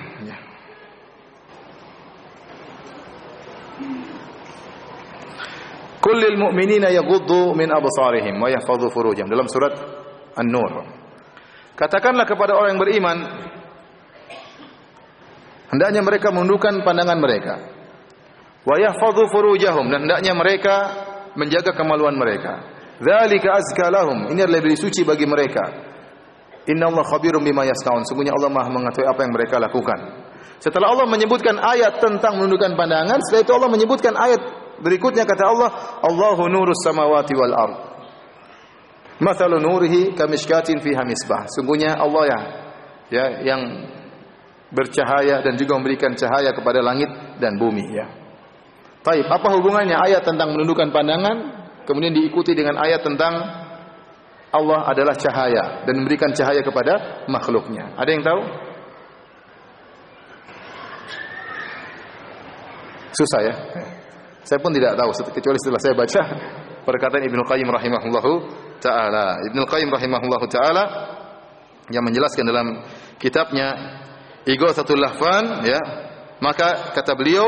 kullil mu'minina yaghuddu min absarihim wa yahfadhu furujahum, dalam surat An-Nur. Katakanlah kepada orang yang beriman, hendaknya mereka menundukkan pandangan mereka. Wa yahfadhu furujahum, dan hendaknya mereka menjaga kemaluan mereka. Dzalika azka lahum, ini adalah lebih suci bagi mereka. Innallaha khabirum bima yasnaun, sungguhnya Allah Maha mengetahui apa yang mereka lakukan. Setelah Allah menyebutkan ayat tentang menundukkan pandangan, setelah itu Allah menyebutkan ayat berikutnya, kata Allah, Allahu nurus samawati wal ard. Mathalu nurihi kamishkatin fiha misbah. Sungguhnya Allah ya, ya yang bercahaya dan juga memberikan cahaya kepada langit dan bumi ya. Baik, apa hubungannya ayat tentang menundukkan pandangan kemudian diikuti dengan ayat tentang Allah adalah cahaya dan memberikan cahaya kepada makhluknya? Ada yang tahu? Susah ya? Saya pun tidak tahu kecuali setelah saya baca perkataan Ibnu Qayyim rahimahullahu taala. Ibnu Qayyim rahimahullahu taala yang menjelaskan dalam kitabnya Ighatsatul Lahfan ya, maka kata beliau,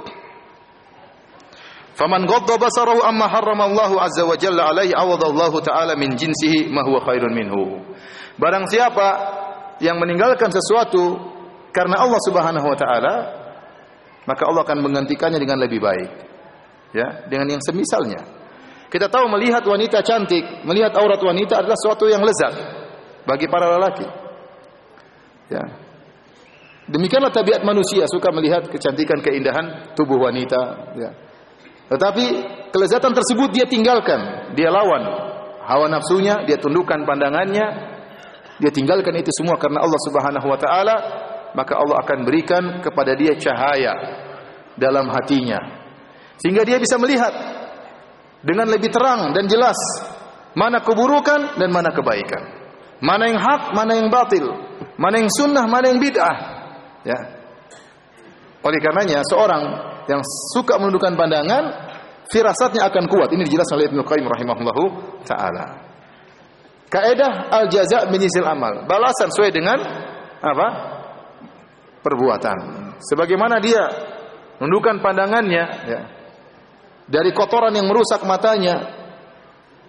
faman ghadda basarahu amma harrama Allahu azza wa jalla alaihi awadallahu taala min jinsihi ma huwa khairun minhu. Barang siapa yang meninggalkan sesuatu karena Allah Subhanahu wa taala, maka Allah akan menggantikannya dengan lebih baik. Ya, dengan yang semisalnya. Kita tahu melihat wanita cantik, melihat aurat wanita adalah sesuatu yang lezat bagi para lelaki. Ya. Demikianlah tabiat manusia, suka melihat kecantikan, keindahan tubuh wanita, ya. Tetapi kelezatan tersebut dia tinggalkan, dia lawan hawa nafsunya, dia tundukkan pandangannya, dia tinggalkan itu semua karena Allah Subhanahu wa taala, maka Allah akan berikan kepada dia cahaya dalam hatinya, sehingga dia bisa melihat dengan lebih terang dan jelas mana keburukan dan mana kebaikan, mana yang hak, mana yang batil, mana yang sunnah, mana yang bid'ah. Ya. Oleh karenanya seorang yang suka menundukkan pandangan, firasatnya akan kuat. Ini dijelaskan oleh Ibnu Qayyim rahimahullahu taala. Kaidah al-jaza' min jinsil amal. Balasan sesuai dengan apa? Perbuatan. Sebagaimana dia menundukkan pandangannya ya, dari kotoran yang merusak matanya,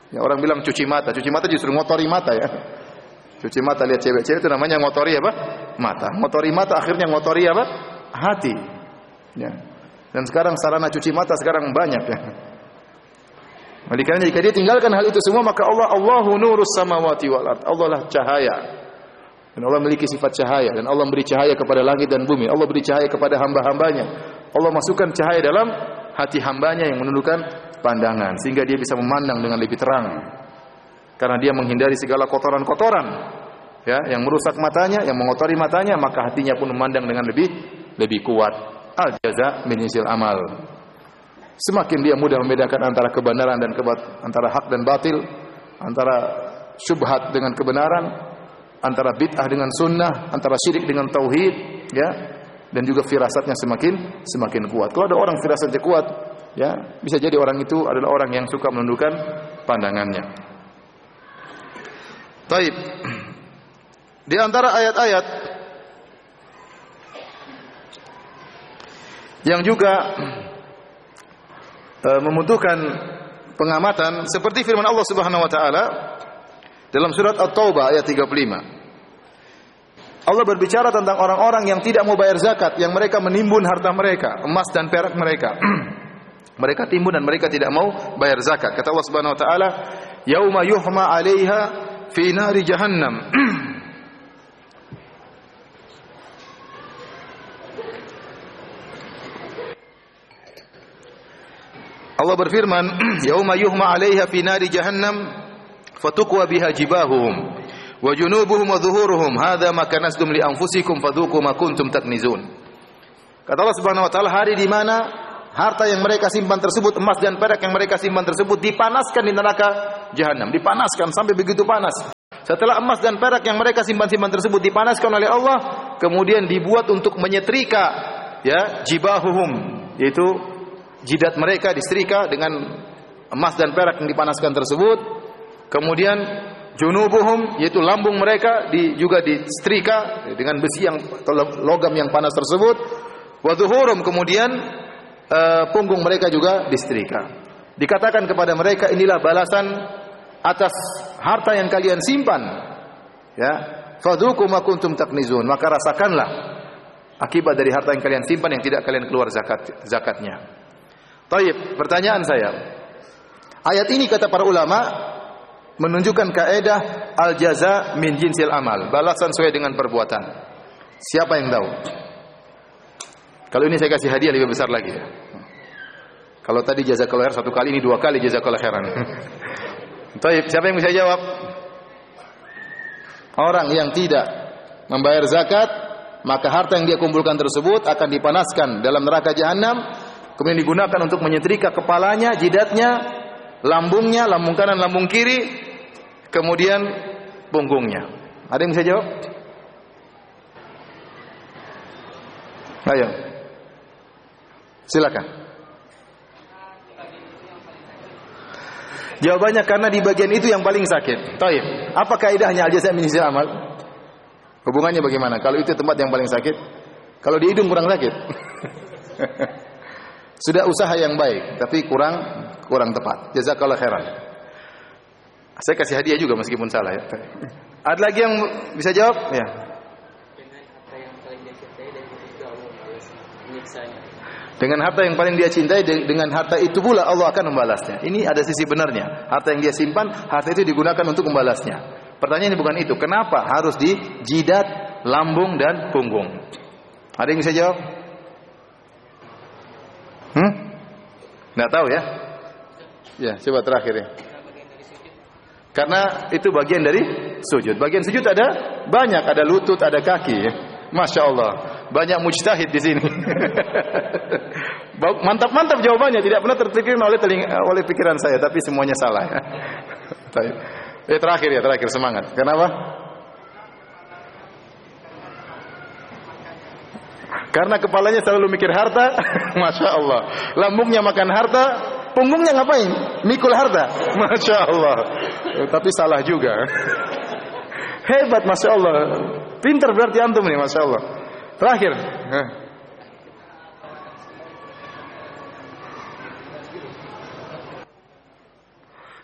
Ya, orang bilang cuci mata, cuci mata justru ngotori mata ya. Cuci mata lihat cewek-cewek itu namanya ngotori apa? Mata. Ngotori mata akhirnya ngotori apa? Hati. Ya. Dan sekarang sarana cuci mata sekarang banyak ya. Oleh karena jika dia tinggalkan hal itu semua, maka Allah Allahu nurus samawati wal ard. Allah lah cahaya. Dan Allah memiliki sifat cahaya, dan Allah beri cahaya kepada langit dan bumi. Allah beri cahaya kepada hamba-hambanya. Allah masukkan cahaya dalam hati hambanya yang menundukkan pandangan, sehingga dia bisa memandang dengan lebih terang. Karena dia menghindari segala kotoran-kotoran, ya, yang merusak matanya, yang mengotori matanya, maka hatinya pun memandang dengan lebih lebih kuat. Al jaza min jinsil amal. Semakin dia mudah membedakan antara kebenaran dan kebat, antara hak dan batil, antara syubhat dengan kebenaran, antara bid'ah dengan sunnah, antara syirik dengan tauhid, ya, dan juga firasatnya semakin semakin kuat. Kalau ada orang firasatnya kuat, ya, bisa jadi orang itu adalah orang yang suka menundukkan pandangannya. Taib. Di antara ayat-ayat yang juga e, membutuhkan pengamatan seperti firman Allah Subhanahu wa taala dalam surat At-Taubah ayat tiga puluh lima. Allah berbicara tentang orang-orang yang tidak mau bayar zakat, yang mereka menimbun harta mereka, emas dan perak mereka. Mereka timbun dan mereka tidak mau bayar zakat. Kata Allah Subhanahu wa taala, "Yauma yuhma 'alaiha fi nari jahannam." Allah berfirman, "Yauma yuhma 'alaiha fi nari jahannam fatukwa biha jibahuhum wa junubuhum wa dhuhuruhum hadza ma kanastum li anfusikum fadhuqu ma kuntum taknizun." Kata Allah Subhanahu wa taala, hari di mana harta yang mereka simpan tersebut, emas dan perak yang mereka simpan tersebut dipanaskan di neraka jahanam, dipanaskan sampai begitu panas. Setelah emas dan perak yang mereka simpan-simpan tersebut dipanaskan oleh Allah, kemudian dibuat untuk menyetrika, ya, jibahuhum, yaitu jidat mereka disetrika dengan emas dan perak yang dipanaskan tersebut. Kemudian junubuhum, yaitu lambung mereka di, juga disetrika dengan besi yang logam yang panas tersebut. Wa dhuhurum, kemudian uh, punggung mereka juga disetrika. Dikatakan kepada mereka, inilah balasan atas harta yang kalian simpan, ya, fadhuqu ma kuntum taknizun, maka rasakanlah akibat dari harta yang kalian simpan yang tidak kalian keluar zakat zakatnya. Taib, pertanyaan saya, ayat ini kata para ulama menunjukkan kaidah al jaza min jinsil amal, balasan sesuai dengan perbuatan. Siapa yang tahu? Kalau ini saya kasih hadiah lebih besar lagi. Kalau tadi jazakallahu khair satu kali, ini dua kali jazakallahu khairan. Taib, siapa yang bisa jawab? Orang yang tidak membayar zakat, maka harta yang dia kumpulkan tersebut akan dipanaskan dalam neraka jahanam, kemudian digunakan untuk menyetrika kepalanya, jidatnya, lambungnya, lambung kanan, lambung kiri, kemudian punggungnya. Ada yang bisa jawab? Ayo, silakan. Jawabannya karena di bagian itu yang paling sakit. Taib. Apa kaidahnya al-jaza' min jinsil amal? Hubungannya bagaimana? Kalau itu tempat yang paling sakit, kalau di hidung kurang sakit. Sudah usaha yang baik, tapi kurang kurang tepat. Jazakallahu khairan. Saya kasih hadiah juga meskipun salah ya. Ada lagi yang bisa jawab? Ya. Dengan harta yang paling dia cintai, dengan harta itu pula Allah akan membalasnya. Ini ada sisi benarnya. Harta yang dia simpan, harta itu digunakan untuk membalasnya. Pertanyaannya bukan itu. Kenapa harus di jidat, lambung dan punggung? Ada yang bisa jawab? Hmm? Nggak tahu ya? Ya, coba terakhir ya. Karena itu bagian dari sujud. Bagian sujud ada banyak, ada lutut, ada kaki. Ya. Masya Allah, banyak mujtahid di sini. Mantap-mantap jawabannya, tidak pernah terpikir oleh telinga, oleh pikiran saya, tapi semuanya salah. Ya. Eh, terakhir ya, terakhir semangat. Kenapa? Karena kepalanya selalu mikir harta. Masya Allah. Lambungnya makan harta, punggungnya ngapain? Mikul harta. Masya Allah. Tapi salah juga. Hebat, Masya Allah. Pintar berarti antum nih, Masya Allah. Terakhir.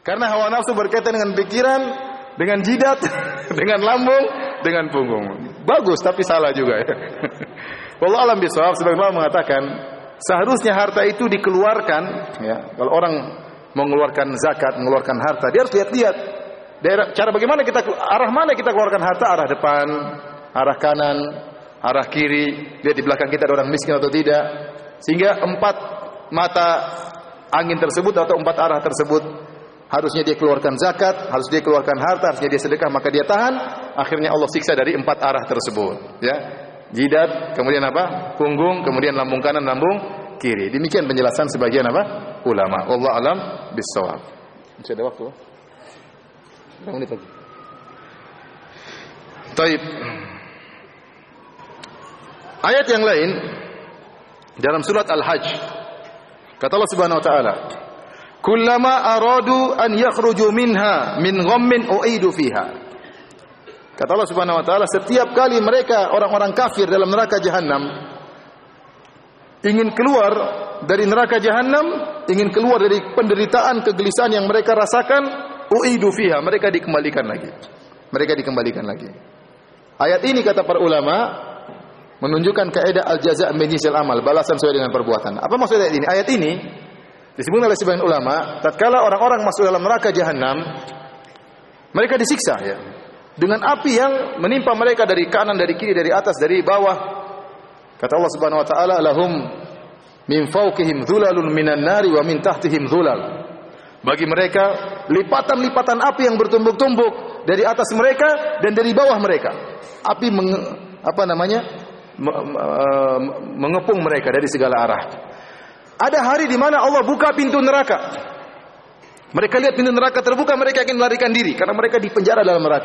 Karena hawa nafsu berkaitan dengan pikiran, dengan jidat, dengan lambung, dengan punggung. Bagus tapi salah juga ya. Wallahu a'lam bishawab. Sebagian ulama mengatakan seharusnya harta itu dikeluarkan ya. Kalau orang mengeluarkan zakat, mengeluarkan harta, dia harus lihat-lihat daerah cara bagaimana kita arah mana kita keluarkan harta, arah depan, arah kanan, arah kiri, lihat di belakang kita ada orang miskin atau tidak. Sehingga empat mata angin tersebut atau empat arah tersebut harusnya dia keluarkan zakat, harus dia keluarkan harta, harusnya dia sedekah, maka dia tahan. Akhirnya Allah siksa dari empat arah tersebut. Ya, jidat, kemudian apa? Punggung, kemudian lambung kanan, lambung kiri. Demikian penjelasan sebagian apa? Ulama. Wallahu a'lam bishawab. Masih ada waktu? Berapa menit lagi? Taib. Ayat yang lain dalam surat Al-Hajj, kata Allah Subhanahu wa taala, kullama aradu an yakhruju minha min ghammin u'idu fiha. Kata Allah Subhanahu wa taala, setiap kali mereka orang-orang kafir dalam neraka jahanam ingin keluar dari neraka jahanam, ingin keluar dari penderitaan, kegelisahan yang mereka rasakan, u'idu fiha, mereka dikembalikan lagi. Mereka dikembalikan lagi. Ayat ini kata para ulama menunjukkan kaidah al-jaza' min jinsil amal, balasan sesuai dengan perbuatan. Apa maksud ayat ini? Ayat ini disebut oleh sebagian ulama, tatkala orang-orang masuk dalam neraka jahanam, mereka disiksa ya, dengan api yang menimpa mereka dari kanan, dari kiri, dari atas, dari bawah. Kata Allah Subhanahu wa taala, lahum min fawqihim dhulalun minan nari wa min tahtihim dhulal. Bagi mereka lipatan-lipatan api yang bertumbuk-tumbuk dari atas mereka dan dari bawah mereka. Api meng, apa namanya? mengepung mereka dari segala arah. Ada hari di mana Allah buka pintu neraka. Mereka lihat pintu neraka terbuka, mereka ingin melarikan diri karena mereka dipenjara dalam neraka.